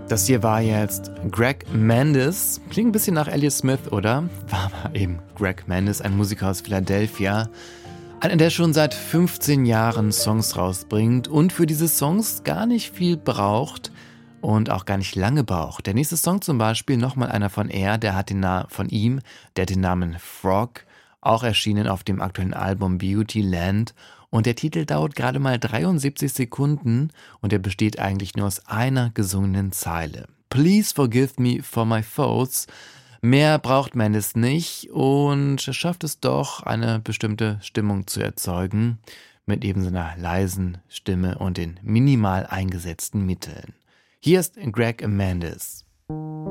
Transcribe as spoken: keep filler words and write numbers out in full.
Das hier war jetzt Greg Mendes. Klingt ein bisschen nach Elliott Smith, oder? War aber eben Greg Mendes, ein Musiker aus Philadelphia. Einer, der schon seit fünfzehn Jahren Songs rausbringt und für diese Songs gar nicht viel braucht und auch gar nicht lange braucht. Der nächste Song zum Beispiel, nochmal einer von er, der hat den Namen von ihm, der hat den Namen Frog, auch erschienen auf dem aktuellen Album Beauty Land. Und der Titel dauert gerade mal dreiundsiebzig Sekunden und er besteht eigentlich nur aus einer gesungenen Zeile. Please forgive me for my faults. Mehr braucht Mendes nicht und schafft es doch, eine bestimmte Stimmung zu erzeugen, mit eben seiner leisen Stimme und den minimal eingesetzten Mitteln. Hier ist Greg Mendes.